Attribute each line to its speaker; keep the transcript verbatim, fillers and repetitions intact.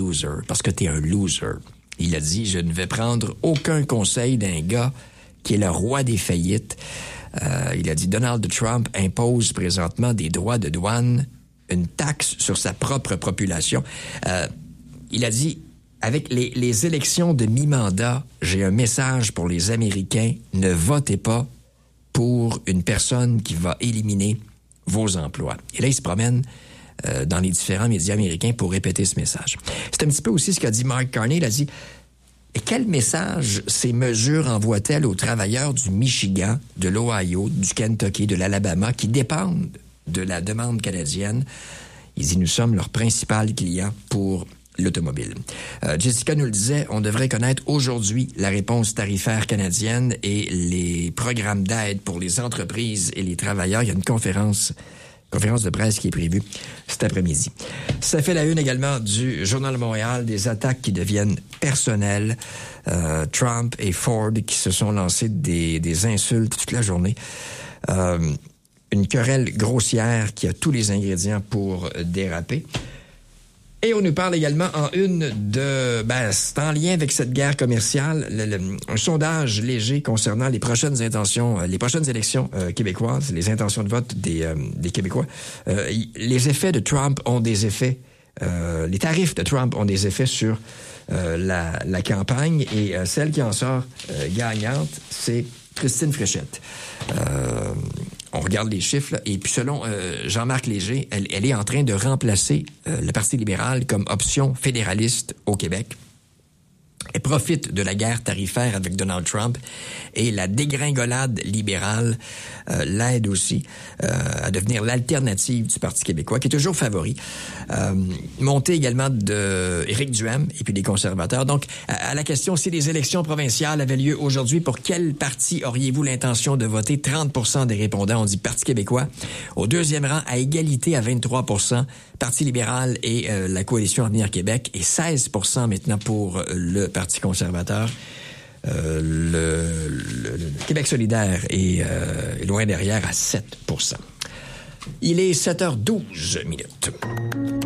Speaker 1: loser, parce que t'es un loser. Il a dit, je ne vais prendre aucun conseil d'un gars qui est le roi des faillites. Euh, il a dit, Donald Trump impose présentement des droits de douane, une taxe sur sa propre population. Euh, il a dit, avec les, les élections de mi-mandat, j'ai un message pour les Américains, ne votez pas pour une personne qui va éliminer vos emplois. Et là, il se promène euh, dans les différents médias américains pour répéter ce message. C'est un petit peu aussi ce qu'a dit Mark Carney. Il a dit, et quel message ces mesures envoient-elles aux travailleurs du Michigan, de l'Ohio, du Kentucky, de l'Alabama, qui dépendent de la demande canadienne? Il dit, nous sommes leur principal client pour l'automobile. Euh, Jessica nous le disait, on devrait connaître aujourd'hui la réponse tarifaire canadienne et les programmes d'aide pour les entreprises et les travailleurs. Il y a une conférence, conférence de presse qui est prévue cet après-midi. Ça fait la une également du Journal de Montréal, des attaques qui deviennent personnelles. Euh, Trump et Ford qui se sont lancés des, des insultes toute la journée. Euh, une querelle grossière qui a tous les ingrédients pour déraper. Et on nous parle également en une de... Ben, c'est en lien avec cette guerre commerciale, le, le, un sondage léger concernant les prochaines intentions, les prochaines élections euh, québécoises, les intentions de vote des, euh, des Québécois. Euh, les effets de Trump ont des effets... Euh, les tarifs de Trump ont des effets sur euh, la, la campagne et euh, celle qui en sort euh, gagnante, c'est Christine Fréchette. Euh, on regarde les chiffres, là, et puis selon euh, Jean-Marc Léger, elle, elle est en train de remplacer euh, le Parti libéral comme option fédéraliste au Québec. Elle profite de la guerre tarifaire avec Donald Trump et la dégringolade libérale euh, l'aide aussi euh, à devenir l'alternative du Parti québécois, qui est toujours favori. Euh, montée également de Éric Duhaime et puis des conservateurs. Donc, à, à la question si les élections provinciales avaient lieu aujourd'hui, pour quel parti auriez-vous l'intention de voter? trente pour cent des répondants ont dit Parti québécois. Au deuxième rang, à égalité à vingt-trois pour cent, Parti libéral et euh, la Coalition Avenir Québec, et seize pour cent maintenant pour euh, le Parti conservateur. Euh, le, le, le Québec solidaire est euh, loin derrière à sept pour cent. Il est sept heures douze minutes.